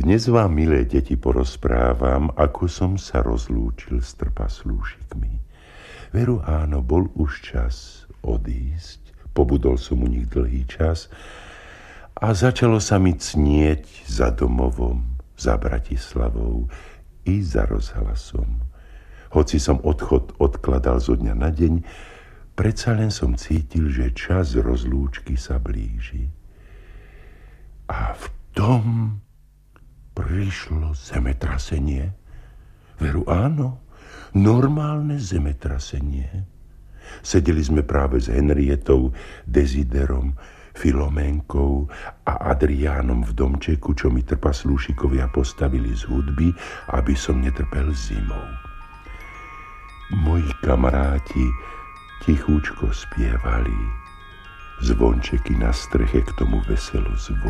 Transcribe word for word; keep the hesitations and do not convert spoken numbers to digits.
Dnes vám, milé deti, porozprávam, ako som sa rozlúčil s trpaslúšikmi. Veru áno, bol už čas odísť. Pobudol som u nich dlhý čas a začalo sa mi cnieť za domovom, za Bratislavou i za rozhlasom. Hoci som odchod odkladal zo dňa na deň, predsa len som cítil, že čas rozlúčky sa blíži. A v tom prišlo zemetrasenie. Veru áno, normálne zemetrasenie. Sedeli sme práve s Henrietou, Desiderom, Filoménkou a Adriánom v domčeku, čo mi trpaslúšikovia postavili z hudby, aby som netrpel zimou. Moji kamaráti tichúčko spievali. Zvončeky na streche k tomu veselo zvučali.